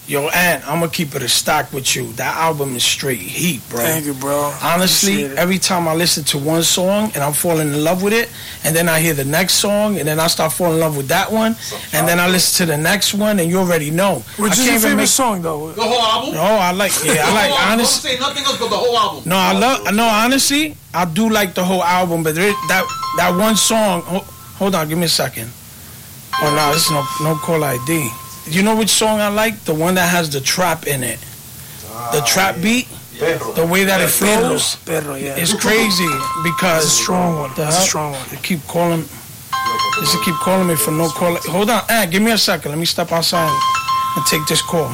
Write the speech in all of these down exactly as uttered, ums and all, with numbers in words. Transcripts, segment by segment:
Yo, Ant, I'm gonna keep it a stock with you. That album is straight heat, bro. Thank you, bro. Honestly, every time I listen to one song and I'm falling in love with it, and then I hear the next song, and then I start falling in love with that one, and then I listen to the next one, and you already know. Which I is can't your even favorite make... song, though? The whole album? No, I like, yeah, I like, honestly. Don't say nothing else but the whole album. No, I love, no, honestly, I do like the whole album, but there, that that one song, hold, hold on, give me a second. Oh, no, this is no, no call I D. You know which song I like? The one that has the trap in it. The trap beat, the way that it flows, Perro, yeah. it's crazy because It's a strong one. The It's a hell? strong one. They keep calling. They should keep calling me for no call. Hold on, Ant, give me a second. Let me step outside and take this call.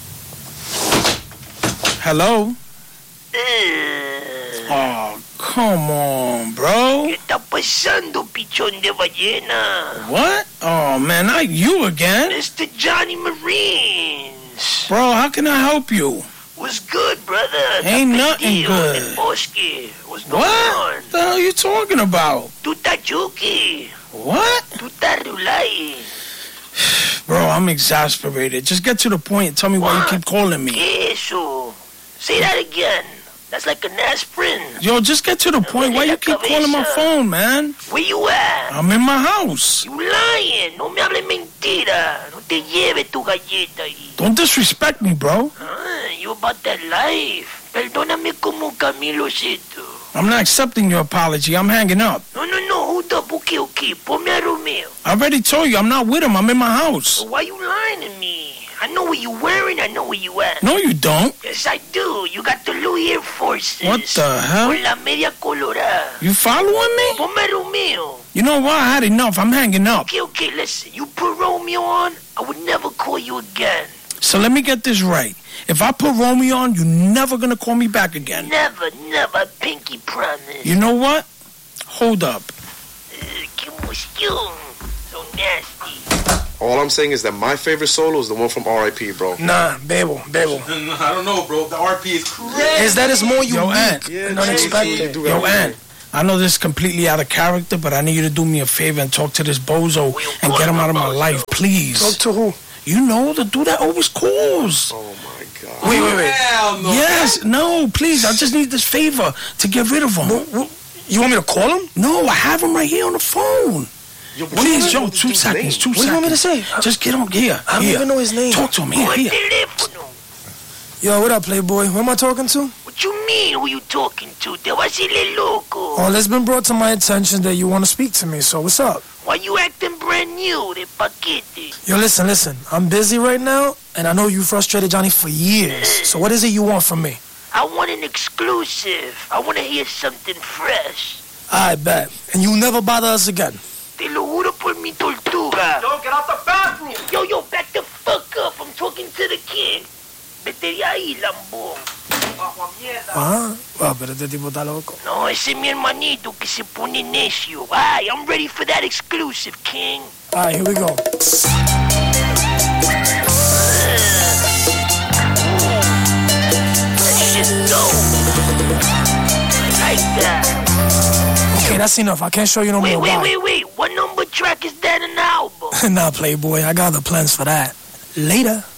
Hello? Oh, come on, bro. ¿Qué está pasando, pichón de ballena? What? Oh, man, not you again. Mister Johnny Marines. Bro, how can I help you? What's good, brother? Ain't Está nothing perdido good. en el bosque. What's going What? on? What the hell are you talking about? Tú estás chuki. What? Tú estás rulay. Bro, I'm exasperated. Just get to the point and tell me why you keep calling me. ¿Qué eso? Say that again. That's like an aspirin. Yo, just get to the point. Why you keep calling my phone, man? Where you at? I'm in my house. You lying. No me hables mentira. No te lleves tu galleta ahí. Don't disrespect me, bro. Ah, you about that life. Perdóname como Camilo Seto. I'm not accepting your apology. I'm hanging up. No, no, no. Hold up. Okay, okay. Ponme a Romeo. I already told you I'm not with him. I'm in my house. So why you lying to me? I know what you wearing. I know where you at. No, you don't. Yes, I do. You got the Louis Air Forces. What the hell? Con la media colorada. You following me? Ponme Romeo. You know what? I had enough. I'm hanging up. Okay, okay, listen. You put Romeo on, I would never call you again. So let me get this right. If I put Romeo on, you're never gonna call me back again. Never, never. Pinky promise. You know what? Hold up. Uh, qué emoción. So nasty. All I'm saying is that my favorite solo is the one from R I P, bro. Nah, Bebo, Bebo. I don't know, bro. The R P is crazy. Is that is more unique Yo, Ant. and unexpected? Yo, Ant. I know this is completely out of character, but I need you to do me a favor and talk to this bozo and get him out of my life, please. Talk to who? You know, the dude that always calls. Oh my God. Wait, wait, wait. Hell no. Yes, no, please. I just need this favor to get rid of him. You want me to call him? No, I have him right here on the phone. Yo, Please, Joe, two seconds, two What do you want me to seconds. say? Just get on here. I don't here. even know his name. Talk to him here, Por here. teléfono. Yo, what up, Playboy? Who am I talking to? What you mean? Who you talking to? Te vas a hacerle loco. Well, it's been brought to my attention that you want to speak to me, so what's up? Why you acting brand new? De paquete. Yo, listen, listen. I'm busy right now, and I know you frustrated Johnny for years. So what is it you want from me? I want an exclusive. I want to hear something fresh. I bet. And you'll never bother us again. Te lo juro por mi tortuga. Yo, get out the bathroom. Yo, yo, back the fuck up. I'm talking to the king. Vete de ahí, lambón. Ah, well, pero este tipo está loco. No, ese es mi hermanito que se pone necio. Ay, I'm ready for that exclusive, king. All right, here we go. That shit dope. I like that. Okay, that's enough. I can't show you no Wait, more. wait, Bye. wait, wait. What number track is that in the album? Nah, Playboy, I got other plans for that. Later.